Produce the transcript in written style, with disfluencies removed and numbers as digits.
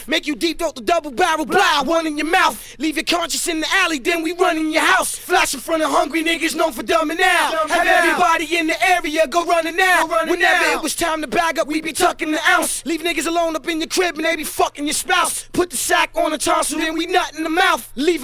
Make you deep throat the double barrel blow, one in your mouth. Leave your conscience in the alley, then we run in your house. Flash in front of hungry niggas known for dumbing out. Have everybody in the area go running out. Whenever it was time to bag up, we be tucking the ounce. Leave niggas alone up in your crib and they be fucking your spouse. Put the sack on the tonsil, then we nut in the mouth. Leave